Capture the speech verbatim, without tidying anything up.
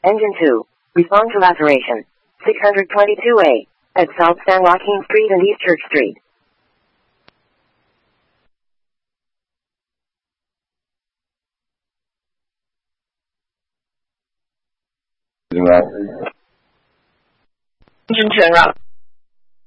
Engine two. Respond to laceration. six twenty-two A. At South San Joaquin Street and East Church Street. Engine two en route.